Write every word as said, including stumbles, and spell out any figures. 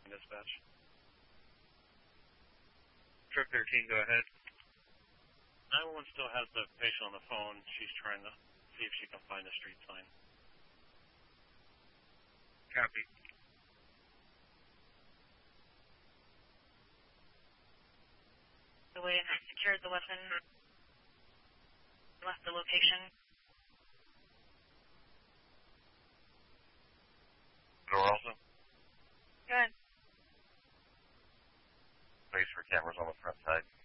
Dispatch. Truck thirteen, go ahead. nine one one still has the patient on the phone. She's trying to see if she can find the street sign. Copy. The way has secured the weapon. Left the location. Door also? Good. Place for cameras on the front side.